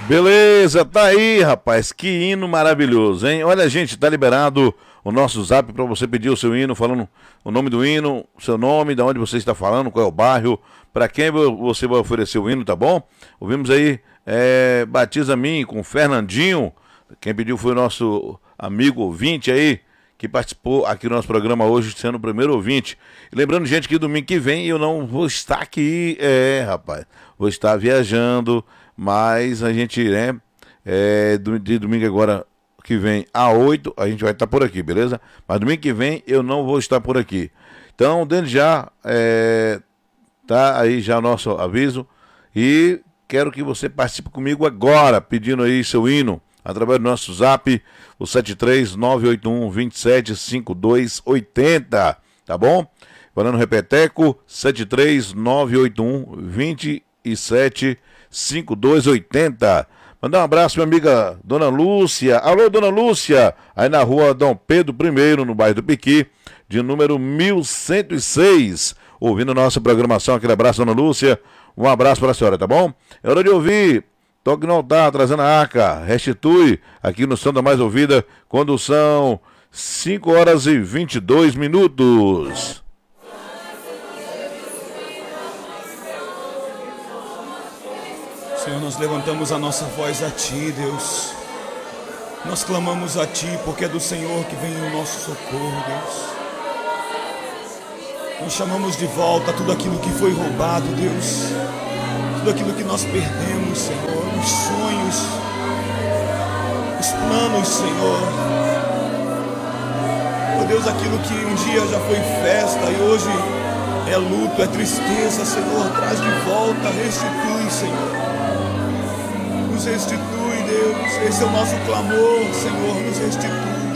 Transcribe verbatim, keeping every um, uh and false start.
Beleza, tá aí, rapaz. Que hino maravilhoso, hein? Olha, gente, tá liberado o nosso zap para você pedir o seu hino, falando o nome do hino, seu nome, de onde você está falando, qual é o bairro, para quem você vai oferecer o hino, tá bom? Ouvimos aí, é, Batiza Mim com Fernandinho. Quem pediu foi o nosso amigo ouvinte aí, que participou aqui do nosso programa hoje, sendo o primeiro ouvinte. E lembrando, gente, que domingo que vem eu não vou estar aqui, é, rapaz, vou estar viajando, mas a gente, né, é, de domingo agora que vem a oito, a gente vai estar por aqui, beleza? Mas domingo que vem eu não vou estar por aqui. Então, desde já, é, tá aí já o nosso aviso e quero que você participe comigo agora, pedindo aí seu hino, através do nosso zap, o sete três nove oito um, dois sete cinco dois oito zero, tá bom? Falando repeteco, sete três nove oito um, dois sete cinco dois oito zero. Mandar um abraço minha amiga Dona Lúcia. Alô, Dona Lúcia, aí na rua Dom Pedro I, no bairro do Piqui, de número mil cento e seis, ouvindo nossa programação. Aquele abraço, Dona Lúcia, um abraço para a senhora, tá bom? É hora de ouvir Toque no Altar, trazendo a arca, restitui, aqui no Som da Mais Ouvida, quando são cinco horas e vinte e dois minutos. Senhor, nós levantamos a nossa voz a Ti, Deus. Nós clamamos a Ti, porque é do Senhor que vem o nosso socorro, Deus. Nós chamamos de volta tudo aquilo que foi roubado, Deus. Tudo aquilo que nós perdemos, Senhor. Os sonhos, os planos, Senhor. Oh Deus, aquilo que um dia já foi festa e hoje é luto, é tristeza, Senhor. Traz de volta, restitui, Senhor. Nos restitui, Deus. Esse é o nosso clamor, Senhor. Nos restitui.